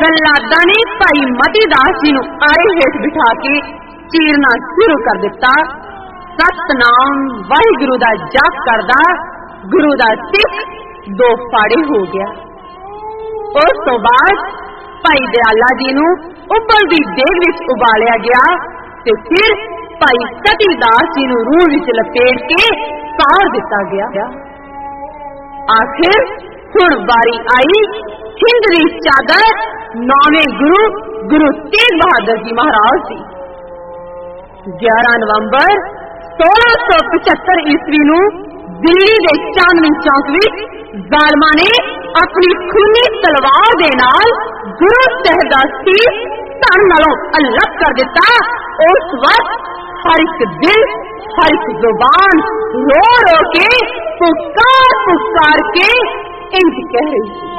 जल्लादा ने भाई मती दास जी नूं आड़े हेठ बिठा के चीरना शुरू कर दिता। सतनाम वाहिगुरु दा जाप करदा गुरु दा सिख दो फाड़े हो गया। उस तो बाद भाई दयाला जी नूं उबलदी देग विच उबालिया गया ते फिर भाई सतीदास जी नूं रूह विच लपेट के साड़ दिता गया। आखिर हुण वारी आई हिंद दी चादर नौवें गुरु गुरु तेग बहादुर जी महाराज दी। 11 नवंबर 1675 ईस्वी नूं दिल्ली दे चांदनी चौक विच जालमा ने अपनी खूनी तलवार दे नाल गुरु साहिब दा सीस धन नालों अलग कर दिता। उस वक्त हर एक दिल हर एक जुबान रो रो के पुकार पुकार के इंज कह रही थी,